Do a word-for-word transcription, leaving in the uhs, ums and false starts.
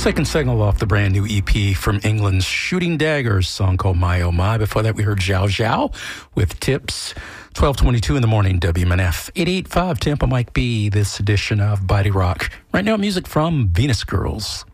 Second single off the brand new E P from England's Shooting Daggers, song called My Oh My. Before that, we heard Zhao Zhao with Tips. twelve twenty-two in the morning, W M N F. eighty-eight point five Tampa Mike B, this edition of Body Rock. Right now, music from Venus Girls.